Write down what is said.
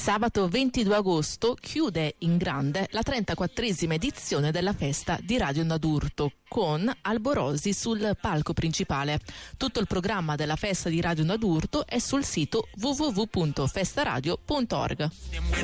Sabato 22 agosto chiude in grande la 34esima edizione della festa di Radio Onda d'Urto con Alborosi sul palco principale. Tutto il programma della festa di Radio Onda d'Urto è sul sito www.festaradio.org.